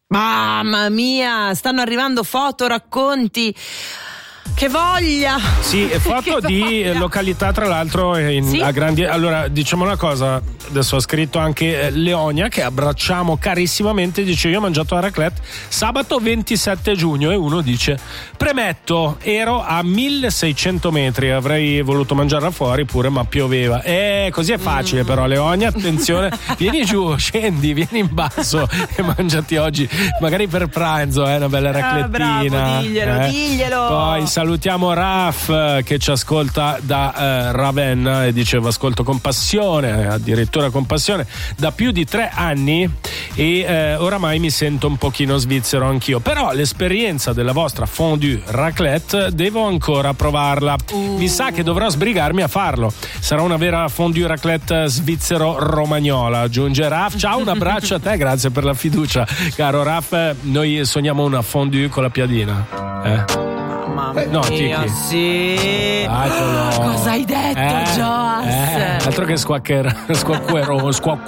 Mamma mia, stanno arrivando foto, racconti. Che voglia! Sì, foto di località, tra l'altro a grandi. Allora, diciamo una cosa, adesso ha scritto anche Leonia, che abbracciamo carissimamente, dice: io ho mangiato la raclette sabato 27 giugno e uno dice: premetto, ero a 1600 metri, avrei voluto mangiarla fuori pure, ma pioveva. Così è facile però, Leonia, attenzione, vieni giù, scendi, vieni in basso e mangiati oggi, magari per pranzo, una bella raclettina. Bravo, diglielo. Poi salutiamo Raf che ci ascolta da Ravenna e dice: ascolto con passione, addirittura con passione, da più di 3 anni e oramai mi sento un pochino svizzero anch'io, però l'esperienza della vostra fondue raclette devo ancora provarla. Mi sa che dovrò sbrigarmi a farlo, sarà una vera fondue raclette svizzero-romagnola, aggiunge Raf. Ciao, un abbraccio a te, grazie per la fiducia, caro Raf. Noi sogniamo una fondue con la piadina. No, sì. Cosa hai detto, Joas? Altro che squacquerone.